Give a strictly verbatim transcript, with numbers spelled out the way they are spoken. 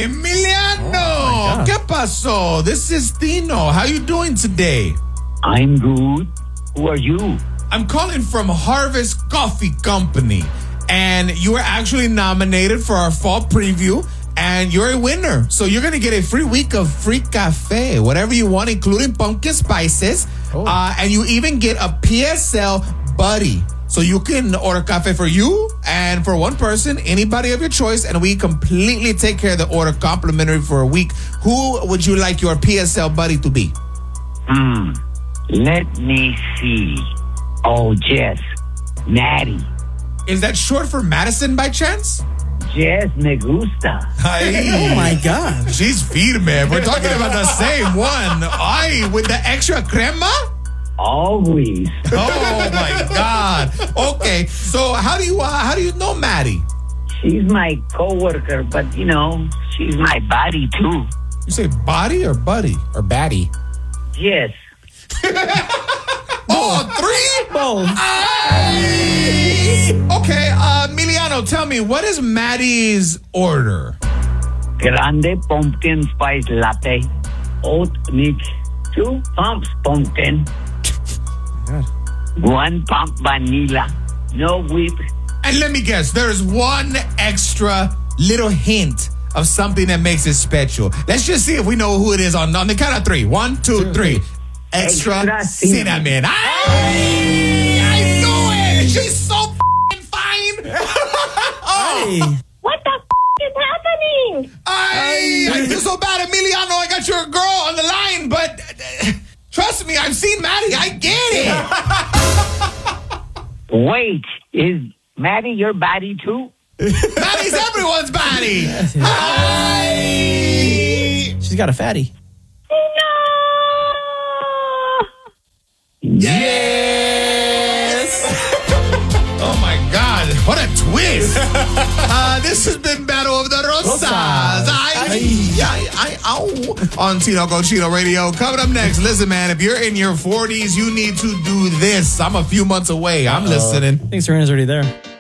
Emiliano! Oh, ¿Qué pasó? This is Tino. How you doing today? I'm good. Who are you? I'm calling from Harvest Coffee Company. And you were actually nominated for our fall preview. And you're a winner. So you're going to get a free week of free cafe. Whatever you want, including pumpkin spices. Oh. Uh, and you even get a P S L buddy. So you can order cafe for you and for one person, anybody of your choice, and we completely take care of the order complimentary for a week. Who would you like your P S L buddy to be? Hmm. Let me see. Oh, Jess. Maddie. Is that short for Madison by chance? Jess me gusta. Oh, my God. She's firme. We're talking about the same one. Ay, with the extra crema? Always. Oh my God. Okay, so how do you uh, how do you know Maddie? She's my coworker, but, you know, she's my buddy, too. You say body or buddy? Or baddie. Yes. Oh, three? Both. Ay! Okay, uh, Emiliano, tell me, what is Maddie's order? Grande pumpkin spice latte. Oat milk. Two pumps pumpkin. God. One pump vanilla. No whip. And let me guess, there's one extra little hint of something that makes it special. Let's just see if we know who it is on, on the count of three. One, two, three. Extra, Extra cinnamon. cinnamon. Ay! I knew it! She's so f***ing fine! Hey. What the f- is happening? I, I feel so bad, Emiliano. I got your girl on the line, but uh, trust me, I've seen Maddie. I get it. Wait, is Maddie your buddy, too? Maddie's everyone's Maddie. Hi. She's got a fatty. Yes. Oh my God! What a twist. uh, this has been Battle of the Rosas. I, I, I, ow. On Tino Cochino Radio. Coming up next, listen, man, if you're in your forties, you need to do this. I'm a few months away. I'm listening. I think Serena's already there.